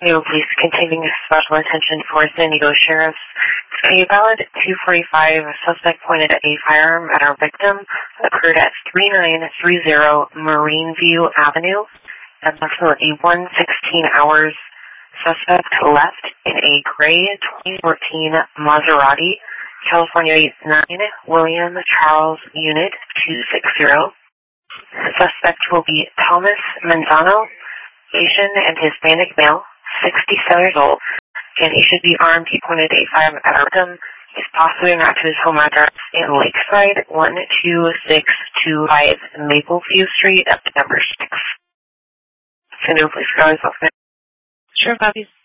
New Police continuing special attention for San Diego Sheriff's. A valid 245 suspect pointed a firearm at our victim occurred at 3930 Marine View Avenue. At approximately 1:16 hours, suspect left in a gray 2014 Maserati, California 9, William Charles Unit 260. The suspect will be Thomas Manzano, Asian and Hispanic male, 67 years old, and he should be armed. He pointed a firearm at our victim. He's possibly not to his home address in Lakeside, 12625 Mapleview Street, up to number 6. So no, please go. Sure, copies.